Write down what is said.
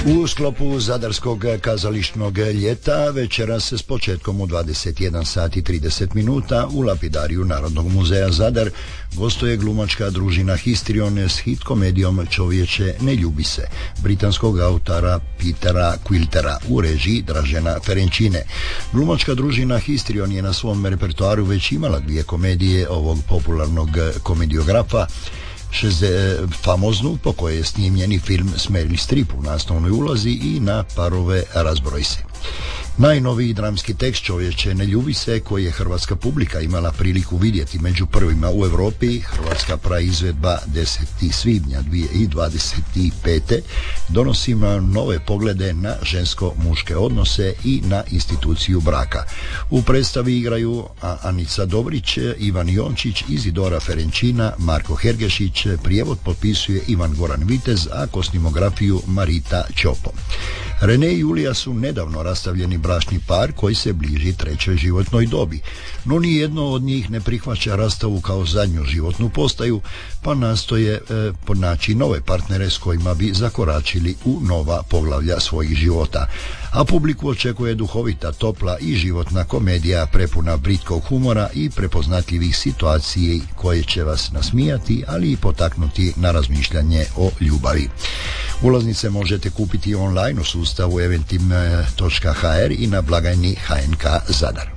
U sklopu Zadarskog kazališnog ljeta večeras se s početkom u 21 sat i 30 minuta u Lapidariju Narodnog muzeja Zadar gostuje glumačka družina Histrion s hit komedijom Čovječe ne ljubi se britanskog autora Petera Quiltera u režiji Dražena Ferenčine. Glumačka družina Histrion je na svom repertoaru već imala dvije komedije ovog popularnog komediografa, famoznu po kojoj je snimljeni film s Meryl Streep u naslovnoj ulozi i na Parove razbroj se. Najnoviji dramski tekst Čovječe ne ljubi se, koji je hrvatska publika imala priliku vidjeti među prvima u Europi, hrvatska praizvedba 10. svibnja 2025. donosi nove poglede na žensko-muške odnose i na instituciju braka. U predstavi igraju Anica Dobrić, Ivan Jončić, Izidora Ferenčina, Marko Hergešić, prijevod potpisuje Ivan Goran Vitez, a kostimografiju Marita Ćopo. Rene i Julija su nedavno rastavljeni bračni par koji se bliži trećoj životnoj dobi, no ni jedno od njih ne prihvaća rastavu kao zadnju životnu postaju, pa nastoje naći nove partnere s kojima bi zakoračili u nova poglavlja svojih života. A publiku očekuje duhovita, topla i životna komedija prepuna britkog humora i prepoznatljivih situacija koje će vas nasmijati, ali i potaknuti na razmišljanje o ljubavi. Ulaznice možete kupiti online u sustavu eventim.hr i na blagajni HNK Zadar.